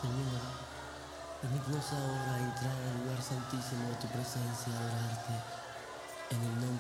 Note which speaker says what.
Speaker 1: Señor, permítanos ahora entrar al lugar santísimo de tu presencia, adorarte en el nombre